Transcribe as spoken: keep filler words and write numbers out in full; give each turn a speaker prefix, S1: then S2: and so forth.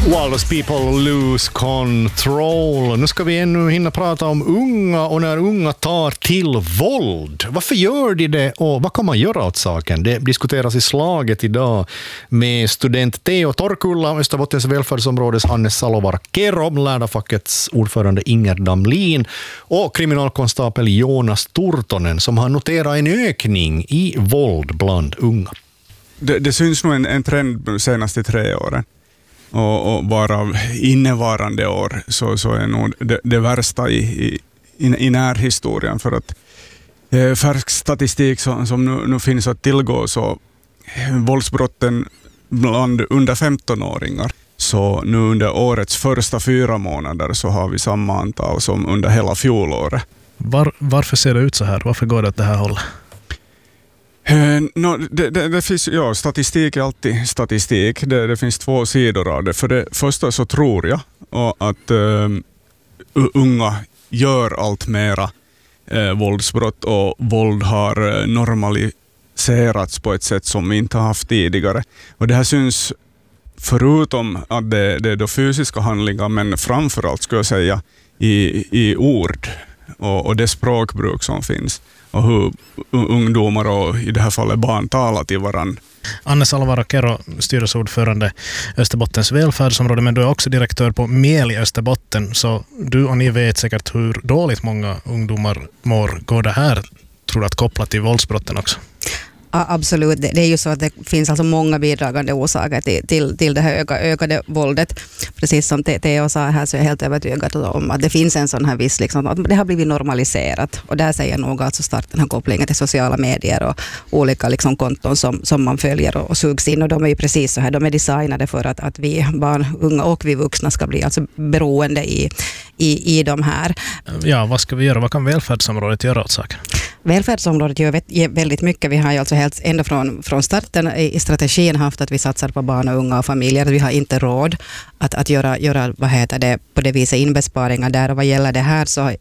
S1: Walrus people lose control. Nu ska vi ännu hinna prata om unga och när unga tar till våld. Varför gör de det och vad kan man göra åt saken? Det diskuteras i slaget idag med student Teo Torkulla, Österbottens välfärdsområdes Anne Salovaara-Kero, lärarfackets ordförande Inger Damlin och kriminalkonstapel Jonas Turtonen som har noterat en ökning i våld bland unga.
S2: Det, det syns nog en, en trend de senaste tre åren. Och, och bara innevarande år så, så är nog det, det värsta i, i, i närhistorien, för att eh, färsk statistik som, som nu, nu finns att tillgå, så eh, våldsbrotten bland under femton-åringar, så nu under årets första fyra månader så har vi samma antal som under hela fjolåret.
S3: Var, varför ser det ut så här? Varför går det åt det här hållet?
S2: Uh, no, det, det, det finns, ja, statistik är alltid statistik. Det, det finns två sidor av det. För det första så tror jag att uh, unga gör allt mera uh, våldsbrott, och våld har uh, normaliserats på ett sätt som vi inte har haft tidigare. Och det här syns förutom att det, det är då fysiska handlingar, men framförallt skulle jag säga i, i ord och, och det språkbruk som finns. Och hur ungdomar och i det här fallet barn talar till varandra.
S3: Anne Salovaara-Kero, styrelseordförande Österbottens välfärdsområde, men du är också direktör på Mieli Österbotten, så du och ni vet säkert hur dåligt många ungdomar mår. Går det här, tror du, att koppla till våldsbrotten också?
S4: Ja, absolut. Det är ju så att det finns alltså många bidragande orsaker till, till, till det här öka, ökade våldet. Precis som Theo sa här, så är jag helt övertygad om att det finns en sån här viss, liksom, att det har blivit normaliserat. Och där säger nog alltså starten den här kopplingen till sociala medier och olika liksom, konton som, som man följer och, och sugs in. Och de är ju precis så här, de är designade för att, att vi barn, unga och vi vuxna ska bli alltså beroende i, i, i de här.
S3: Ja, vad ska vi göra? Vad kan välfärdsområdet göra åt saken?
S4: Välfärdsområdet gör väldigt mycket. Vi har ju alltså helt ända från, från starten i strategin haft att vi satsar på barn och unga och familjer. Vi har inte råd att, att göra, göra vad heter det, på det viset inbesparingar där. Och vad gäller det här så